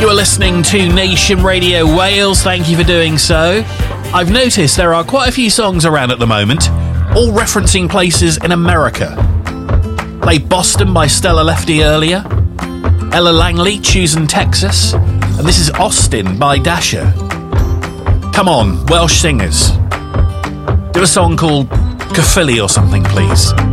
You are listening to Nation Radio Wales. Thank you for doing so. I've noticed there are quite a few songs around at the moment, all referencing places in America. Played Boston by Stella Lefty earlier, Ella Langley, choosing Texas, and this is Austin by Dasher. Come on, Welsh singers. Do a song called Caerphilly or something, please.